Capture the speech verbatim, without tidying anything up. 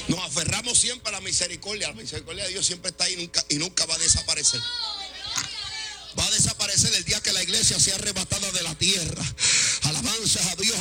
Nos aferramos siempre a la misericordia. La misericordia de Dios siempre está ahí y nunca, y nunca va a desaparecer. Va a desaparecer el día que la iglesia sea arrebatada de la tierra. Alabanzas a Dios,